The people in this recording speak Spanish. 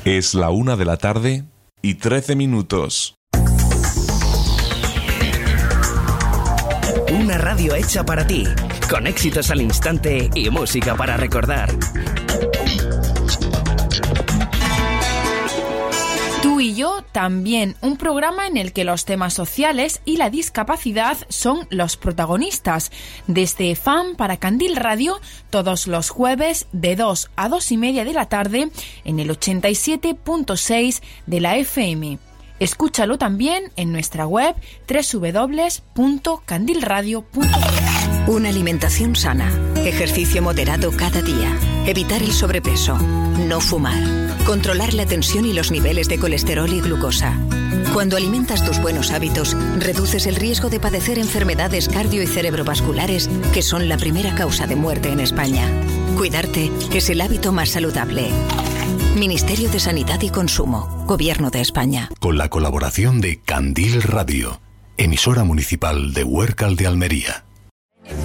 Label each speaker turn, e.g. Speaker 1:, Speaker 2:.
Speaker 1: Es la 1:13
Speaker 2: Una radio hecha para ti, con éxitos al instante y música para recordar.
Speaker 3: Tú y yo también, un programa en el que los temas sociales y la discapacidad son los protagonistas. Desde FAM para Candil Radio, todos los jueves de 2 a 2:30 de la tarde en el 87.6 de la FM. Escúchalo también en nuestra web www.candilradio.com.
Speaker 4: Una alimentación sana, ejercicio moderado cada día, evitar el sobrepeso, no fumar, controlar la tensión y los niveles de colesterol y glucosa. Cuando alimentas tus buenos hábitos, reduces el riesgo de padecer enfermedades cardio- y cerebrovasculares, que son la primera causa de muerte en España. Cuidarte es el hábito más saludable. Ministerio de Sanidad y Consumo, Gobierno de España.
Speaker 5: Con la colaboración de Candil Radio, emisora municipal de Huércal de Almería.